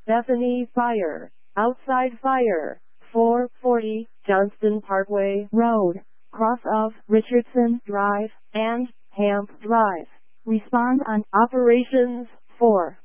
Bethany Fire, Outside Fire, 440 Johnston Parkway Road, cross of Richardson Drive and Hamp Drive. Respond on Operations 4.